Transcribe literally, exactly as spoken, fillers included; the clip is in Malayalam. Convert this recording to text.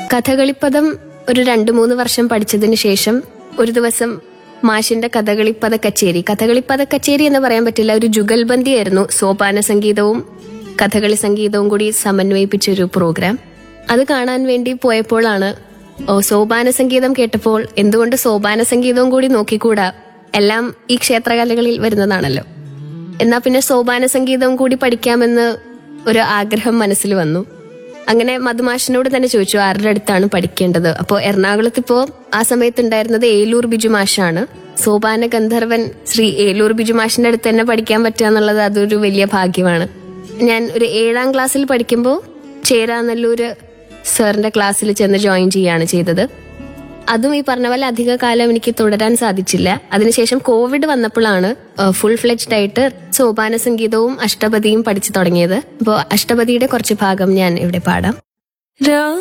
കഥകളിപ്പദം ഒരു രണ്ടു മൂന്ന് വർഷം പഠിച്ചതിന് ശേഷം ഒരു ദിവസം മാഷിന്റെ കഥകളിപ്പദ കച്ചേരി കഥകളിപ്പദ കച്ചേരി എന്ന് പറയാൻ പറ്റില്ല, ഒരു ജുഗൽബന്ദിയായിരുന്നു. സോപാന സംഗീതവും കഥകളി സംഗീതവും കൂടി സമന്വയിപ്പിച്ചൊരു പ്രോഗ്രാം. അത് കാണാൻ വേണ്ടി പോയപ്പോഴാണ് ഓ സോപാന സംഗീതം കേട്ടപ്പോൾ എന്തുകൊണ്ട് സോപാന സംഗീതവും കൂടി നോക്കിക്കൂടാ, എല്ലാം ഈ ക്ഷേത്രകലകളിൽ വരുന്നതാണല്ലോ, എന്നാ പിന്നെ സോപാന സംഗീതവും കൂടി പഠിക്കാമെന്ന് ഒരു ആഗ്രഹം മനസ്സിൽ വന്നു. അങ്ങനെ മധുമാഷിനോട് തന്നെ ചോദിച്ചു ആരുടെ അടുത്താണ് പഠിക്കേണ്ടത്. അപ്പോൾ എറണാകുളത്ത് ഇപ്പോ ആ സമയത്ത് ഉണ്ടായിരുന്നത് ഏലൂർ ബിജു മാഷാണ്. സോപാന ഗന്ധർവൻ ശ്രീ ഏലൂർ ബിജു മാഷിന്റെ അടുത്ത് തന്നെ പഠിക്കാൻ പറ്റുക എന്നുള്ളത് അതൊരു വലിയ ഭാഗ്യമാണ്. ഞാൻ ഒരു ഏഴാം ക്ലാസ്സിൽ പഠിക്കുമ്പോൾ ചേരാനല്ലൂര് സാറിന്റെ ക്ലാസ്സിൽ ചെന്ന് ജോയിൻ ചെയ്യാണ് ചെയ്തത്. അതും ഈ പറഞ്ഞ പോലെ അധിക കാലം എനിക്ക് തുടരാൻ സാധിച്ചില്ല. അതിനുശേഷം കോവിഡ് വന്നപ്പോഴാണ് ഫുൾ ഫ്ലെജ്ഡ് ആയിട്ട് സോപാന സംഗീതവും അഷ്ടപതിയും പഠിച്ചു തുടങ്ങിയത്. അപ്പോൾ അഷ്ടപതിയുടെ കുറച്ച് ഭാഗം ഞാൻ ഇവിടെ പാടാം.